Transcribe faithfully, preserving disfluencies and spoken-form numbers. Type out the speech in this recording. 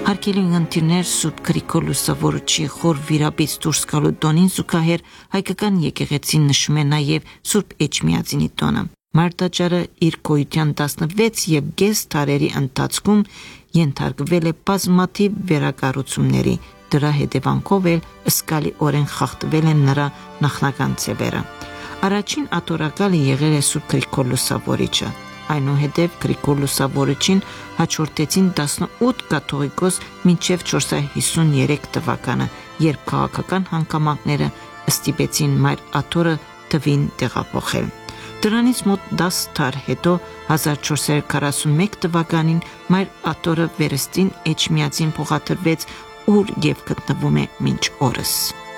Հարկելի ընտիրներ Սուրբ Գրիգոր Լուսավորչի խոր վիրաբից դուրս գալու տոնին զուգահեռ հայկական եկեղեցին նշում է նաև Սուրբ Էջմիածինի տոնը։ Մարտաճարը իր գոյության տասնվեց և կես տարերի ընթացքում ենթարկվել է բազմաթիվ վերակառուցումների, դրա հետևանքով էլ զգալիորեն խախտվել են նրա նախնական ձևերը։ Առաջին աթոռակալը եղել է Սուրբ Գրիգոր Լուսավորիչը, այնուհետև Գրիգոր Լուսավորիչին հաջորդեցին տասնութ կաթողիկոս մինչև չորս սասուն հիսուներեք թվականը, երբ քաղաքական հանգամանքները ստիպեցին Մայր Աթոռը թվին տեղափոխել։ Դրանից մոտ դաս տարի հետո հազար չորս սասուն քառասունմեկ թվականին Մայր Աթոռը վերստին Էջմիածին փոխադրվեց, ուր և գտնվում է մինչ օրս։